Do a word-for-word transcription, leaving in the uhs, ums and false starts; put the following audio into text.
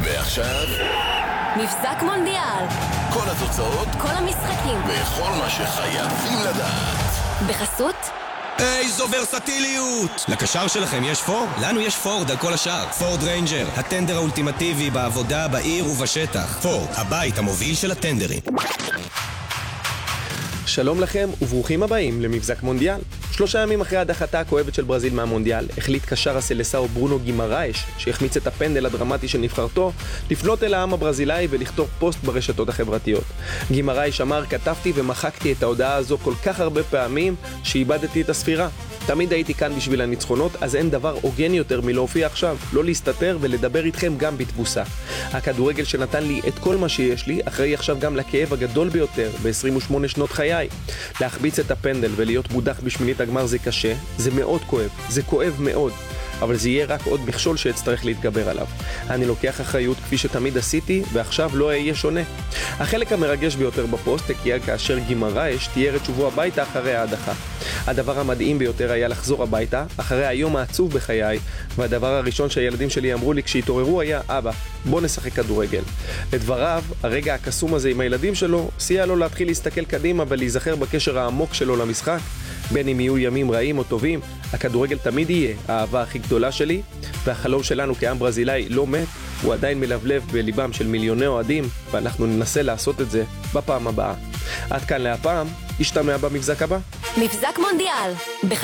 ועכשיו מבזק מונדיאל. כל התוצאות, כל המשחקים, וכל מה שחייבים לדעת. בחסות איזו ורסטיליות! לקשר שלכם יש פורד? לנו יש פורד על כל השאר. פורד ריינג'ר, הטנדר האולטימטיבי בעבודה, בעיר ובשטח. פורד, הבית המוביל של הטנדרים. שלום לכם וברוכים הבאים למבזק מונדיאל. שלושה ימים אחרי הדחתה הכואבת של ברזיל מהמונדיאל, החליט קשר הסלסאו ברונו גימראיש, שהחמיץ את הפנדל הדרמטי של נבחרתו, לפנות אל העם הברזילאי ולכתוב פוסט ברשתות החברתיות. גימראיש אמר, כתבתי ומחקתי את ההודעה הזו כל כך הרבה פעמים שאיבדתי את הספירה. תמיד הייתי כאן בשביל הניצחונות, אז אין דבר הוגן יותר מלהופיע עכשיו, לא להסתתר ולדבר איתכם גם בתבוסה. הכדורגל שנתן לי את כל מה שיש לי, אחראי עכשיו גם לכאב הגדול ביותר ב-עשרים ושמונה שנות חיי. להחביץ את הפנדל ולהיות מודח בשמינית הגמר זה קשה, זה מאוד כואב, זה כואב מאוד. אבל זה יהיה רק עוד מכשול שאצטרך להתגבר עליו. אני לוקח אחריות כפי שתמיד עשיתי, ועכשיו לא אהיה שונה. החלק המרגש ביותר בפוסט הגיע כאשר גימראיש תיאר את שובו הביתה אחרי ההדחה. הדבר המדהים ביותר היה לחזור הביתה, אחרי היום העצוב בחיי, והדבר הראשון שהילדים שלי אמרו לי כשהתעוררו היה, אבא, בוא נשחק כדורגל. לדבריו, הרגע הקסום הזה עם הילדים שלו, סייע לו להתחיל להסתכל קדימה ולהיזכר בקשר העמוק שלו למשחק. בין אם יהיו ימים רעים או טובים, הכדורגל תמיד יהיה האהבה הכי גדולה שלי, והחלום שלנו כעם ברזילאי לא מת, הוא עדיין מלבלב בליבם של מיליוני אוהדים, ואנחנו ננסה לעשות את זה בפעם הבאה. עד כאן להפעם, השתמע במבזק הבא. מבזק מונדיאל. בחסות